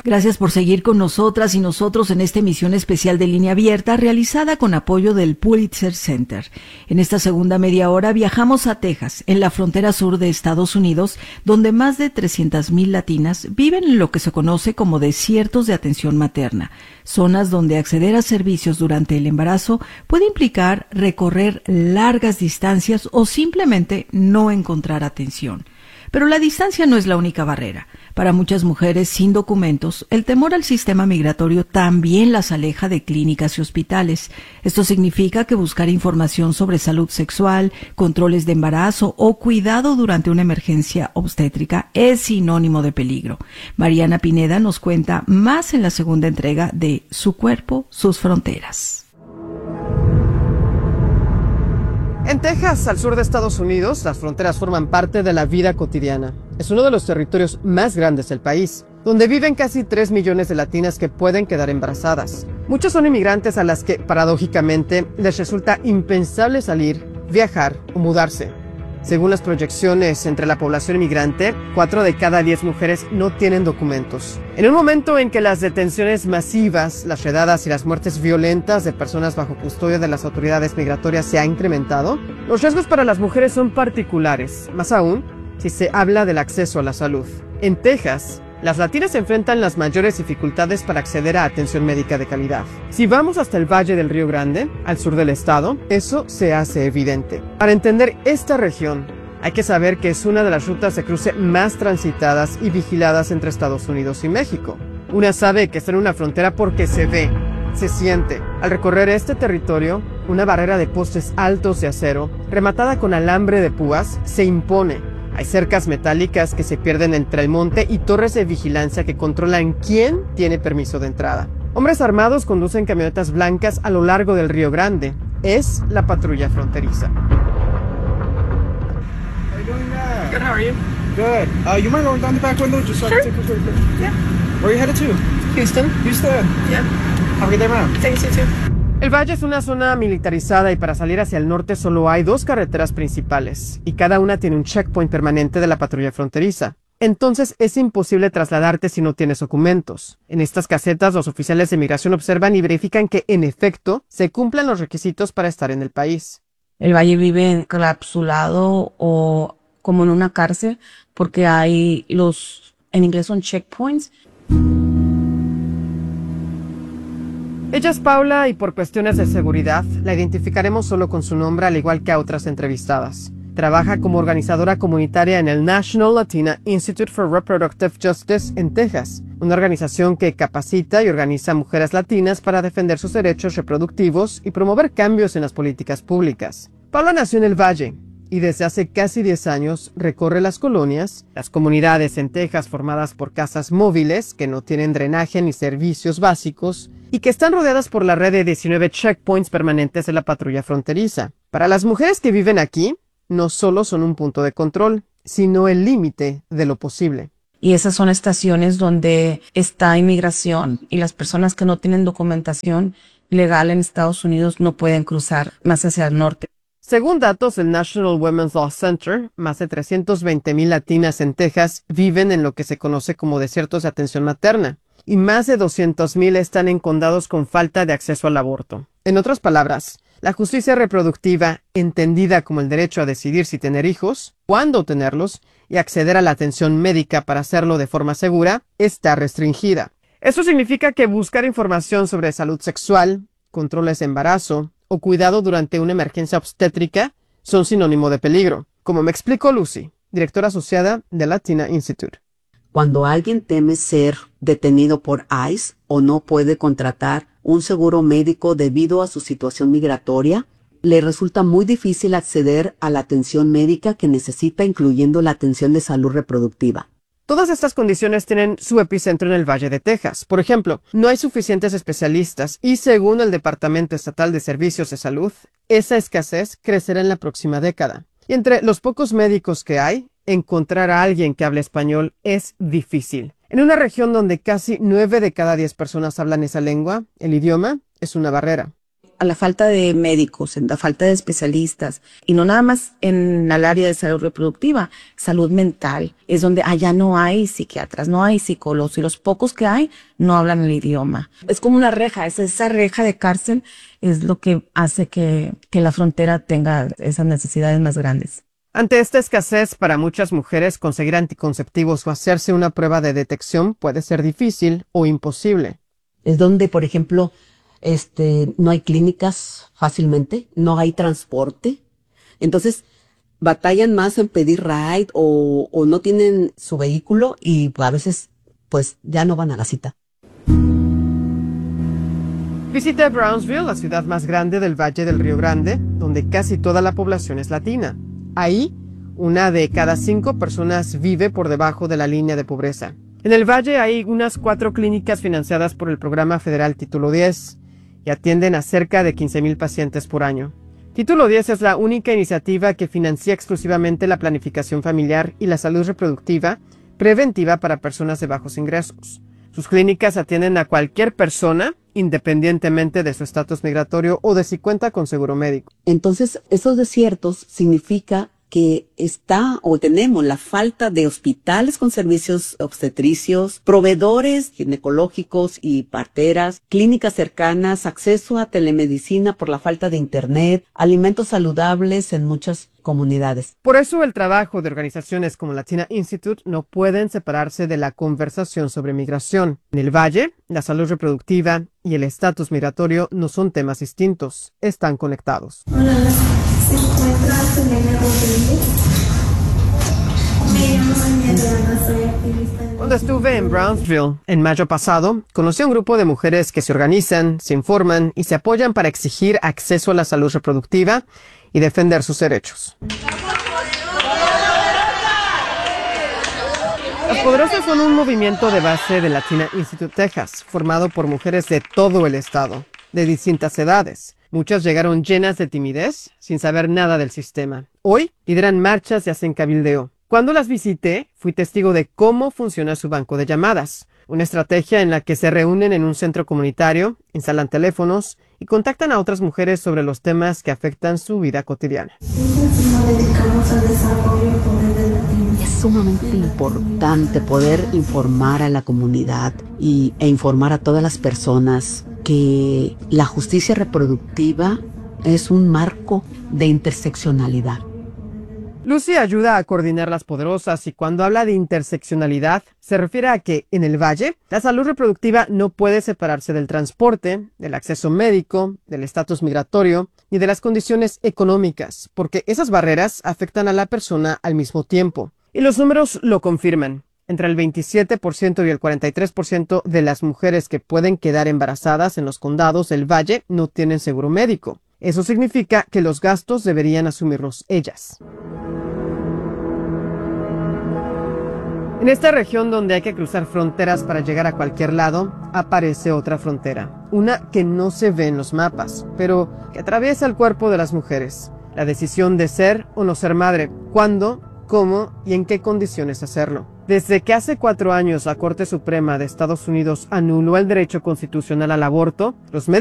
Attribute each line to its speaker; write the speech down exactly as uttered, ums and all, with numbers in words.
Speaker 1: Gracias por seguir con nosotras y nosotros en esta emisión especial de Línea Abierta realizada con apoyo del Pulitzer Center. En esta segunda media hora viajamos a Texas, en la frontera sur de Estados Unidos, donde más de trescientas mil latinas viven en lo que se conoce como desiertos de atención materna, zonas donde acceder a servicios durante el embarazo puede implicar recorrer largas distancias o simplemente no encontrar atención. Pero la distancia no es la única barrera. Para muchas mujeres sin documentos, el temor al sistema migratorio también las aleja de clínicas y hospitales. Esto significa que buscar información sobre salud sexual, controles de embarazo o cuidado durante una emergencia obstétrica es sinónimo de peligro. Mariana Pineda nos cuenta más en la segunda entrega de Su cuerpo, sus fronteras.
Speaker 2: En Texas, al sur de Estados Unidos, las fronteras forman parte de la vida cotidiana. Es uno de los territorios más grandes del país, donde viven casi tres millones de latinas que pueden quedar embarazadas. Muchos son inmigrantes a las que, paradójicamente, les resulta impensable salir, viajar o mudarse. Según las proyecciones entre la población inmigrante, cuatro de cada diez mujeres no tienen documentos. En un momento en que las detenciones masivas, las redadas y las muertes violentas de personas bajo custodia de las autoridades migratorias se ha incrementado, los riesgos para las mujeres son particulares, más aún si se habla del acceso a la salud. En Texas, las latinas enfrentan las mayores dificultades para acceder a atención médica de calidad. Si vamos hasta el Valle del Río Grande, al sur del estado, eso se hace evidente. Para entender esta región, hay que saber que es una de las rutas de cruce más transitadas y vigiladas entre Estados Unidos y México. Una sabe que está en una frontera porque se ve, se siente. Al recorrer este territorio, una barrera de postes altos de acero, rematada con alambre de púas, se impone. Hay cercas metálicas que se pierden entre el monte y torres de vigilancia que controlan quién tiene permiso de entrada. Hombres armados conducen camionetas blancas a lo largo del Río Grande. Es la patrulla fronteriza.
Speaker 3: How you doing now?
Speaker 4: Good, how are you?
Speaker 3: Good. Uh, you mind rolling down the back window just so
Speaker 4: Sure.
Speaker 3: I can take a quick look?
Speaker 4: Yeah.
Speaker 3: Where are you headed to?
Speaker 4: Houston?
Speaker 3: Houston.
Speaker 4: Yeah.
Speaker 3: Have a good day, ma'am.
Speaker 4: Thanks, you too.
Speaker 2: El valle es una zona militarizada y para salir hacia el norte solo hay dos carreteras principales, y cada una tiene un checkpoint permanente de la patrulla fronteriza. Entonces es imposible trasladarte si no tienes documentos. En estas casetas los oficiales de migración observan y verifican que, en efecto, se cumplan los requisitos para estar en el país.
Speaker 5: El valle vive encapsulado o como en una cárcel porque hay los, en inglés son checkpoints.
Speaker 2: Ella es Paula y por cuestiones de seguridad la identificaremos solo con su nombre al igual que a otras entrevistadas. Trabaja como organizadora comunitaria en el National Latina Institute for Reproductive Justice en Texas, una organización que capacita y organiza a mujeres latinas para defender sus derechos reproductivos y promover cambios en las políticas públicas. Paula nació en el Valle y desde hace casi diez años recorre las colonias, las comunidades en Texas formadas por casas móviles que no tienen drenaje ni servicios básicos y que están rodeadas por la red de diecinueve checkpoints permanentes de la patrulla fronteriza. Para las mujeres que viven aquí, no solo son un punto de control, sino el límite de lo posible.
Speaker 5: Y esas son estaciones donde está inmigración y las personas que no tienen documentación legal en Estados Unidos no pueden cruzar más hacia el norte.
Speaker 2: Según datos del National Women's Law Center, más de trescientas veinte mil latinas en Texas viven en lo que se conoce como desiertos de atención materna, y más de doscientos mil están en condados con falta de acceso al aborto. En otras palabras, la justicia reproductiva, entendida como el derecho a decidir si tener hijos, cuándo tenerlos y acceder a la atención médica para hacerlo de forma segura, está restringida. Esto significa que buscar información sobre salud sexual, controles de embarazo o cuidado durante una emergencia obstétrica son sinónimo de peligro, como me explicó Lucy, directora asociada de Latina Institute.
Speaker 6: Cuando alguien teme ser detenido por ICE o no puede contratar un seguro médico debido a su situación migratoria, le resulta muy difícil acceder a la atención médica que necesita, incluyendo la atención de salud reproductiva.
Speaker 2: Todas estas condiciones tienen su epicentro en el Valle de Texas. Por ejemplo, no hay suficientes especialistas y, según el Departamento Estatal de Servicios de Salud, esa escasez crecerá en la próxima década. Y entre los pocos médicos que hay, encontrar a alguien que hable español es difícil. En una región donde casi nueve de cada diez personas hablan esa lengua, el idioma es una barrera.
Speaker 5: a la falta de médicos, en la falta de especialistas, y no nada más en el área de salud reproductiva, salud mental, es donde allá no hay psiquiatras, no hay psicólogos, y los pocos que hay no hablan el idioma. Es como una reja, es esa reja de cárcel es lo que hace que, que la frontera tenga esas necesidades más grandes.
Speaker 2: Ante esta escasez, para muchas mujeres conseguir anticonceptivos o hacerse una prueba de detección puede ser difícil o imposible.
Speaker 6: Es donde, por ejemplo, este, no hay clínicas fácilmente, no hay transporte. Entonces, batallan más en pedir ride o, o no tienen su vehículo y a veces, pues, ya no van a la cita.
Speaker 2: Visita Brownsville, la ciudad más grande del Valle del Río Grande, donde casi toda la población es latina. Ahí, una de cada cinco personas vive por debajo de la línea de pobreza. En el Valle hay unas cuatro clínicas financiadas por el programa federal Título diez y atienden a cerca de quince mil pacientes por año. Título diez es la única iniciativa que financia exclusivamente la planificación familiar y la salud reproductiva preventiva para personas de bajos ingresos. Sus clínicas atienden a cualquier persona, independientemente de su estatus migratorio o de si cuenta con seguro médico.
Speaker 6: Entonces, esos desiertos significa que está o tenemos la falta de hospitales con servicios obstetricios, proveedores ginecológicos y parteras, clínicas cercanas, acceso a telemedicina por la falta de internet, alimentos saludables en muchas comunidades.
Speaker 2: Por eso el trabajo de organizaciones como Latina Institute no pueden separarse de la conversación sobre migración. En el Valle, la salud reproductiva y el estatus migratorio no son temas distintos, están conectados.
Speaker 4: Hola, se encuentra Selena Rodríguez. Me llamo Daniela, soy activista.
Speaker 2: Cuando estuve en Brownsville en mayo pasado, conocí a un grupo de mujeres que se organizan, se informan y se apoyan para exigir acceso a la salud reproductiva y defender sus derechos. Las Poderosas son un movimiento de base de Latina Institute Texas, formado por mujeres de todo el estado, de distintas edades. Muchas llegaron llenas de timidez, sin saber nada del sistema. Hoy lideran marchas y hacen cabildeo. Cuando las visité, fui testigo de cómo funciona su banco de llamadas, una estrategia en la que se reúnen en un centro comunitario, instalan teléfonos y contactan a otras mujeres sobre los temas que afectan su vida cotidiana.
Speaker 4: Nos dedicamos al desarrollo y poder de latinos.
Speaker 6: Es sumamente importante poder informar a la comunidad y, e informar a todas las personas que la justicia reproductiva es un marco de interseccionalidad.
Speaker 2: Lucy ayuda a coordinar Las Poderosas y cuando habla de interseccionalidad se refiere a que en el Valle la salud reproductiva no puede separarse del transporte, del acceso médico, del estatus migratorio ni de las condiciones económicas, porque esas barreras afectan a la persona al mismo tiempo. Y los números lo confirman. Entre el veintisiete por ciento y el cuarenta y tres por ciento de las mujeres que pueden quedar embarazadas en los condados del Valle no tienen seguro médico. Eso significa que los gastos deberían asumirlos ellas. En esta región donde hay que cruzar fronteras para llegar a cualquier lado, aparece otra frontera, una que no se ve en los mapas, pero que atraviesa el cuerpo de las mujeres. La decisión de ser o no ser madre, cuándo, cómo y en qué condiciones hacerlo. Desde que hace cuatro años la Corte Suprema de Estados Unidos anuló el derecho constitucional al aborto, los